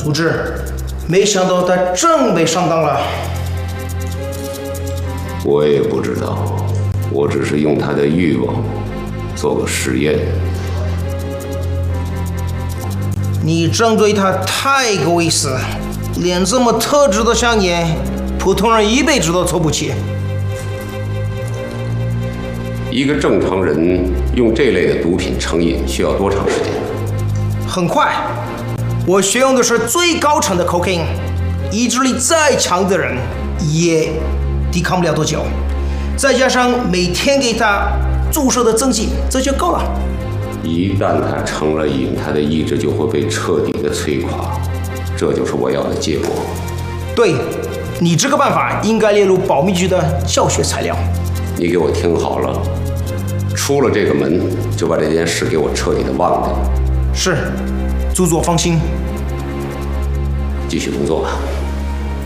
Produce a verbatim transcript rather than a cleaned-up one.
主治，没想到他真被上当了。 我也不知道，我只是用他的欲望做个实验。 你针对他太够意思，连这么特制的香烟，普通人一辈子都抽不起。 一个正常人用这类的毒品成瘾需要多长时间？ 很快，我学用的是最高层的 cocaine， 意志力再强的人也抵抗不了多久。再加上每天给他注射的针剂，这就够了。 一旦他成了瘾，他的意志就会被彻底的摧垮，这就是我要的结果。 对，你这个办法应该列入保密局的教学材料。 你给我听好了，出了这个门就把这件事给我彻底的忘掉。 是，朱佐放心， 继续工作吧。